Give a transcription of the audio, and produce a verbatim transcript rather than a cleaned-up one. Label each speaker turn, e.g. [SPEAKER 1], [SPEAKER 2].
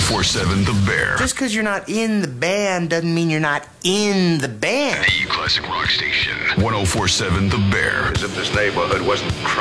[SPEAKER 1] four seven The Bear.
[SPEAKER 2] Just because you're not in the band doesn't mean you're not in the band.
[SPEAKER 1] The classic rock station. ten forty-seven The Bear.
[SPEAKER 3] As if this neighborhood wasn't crowded.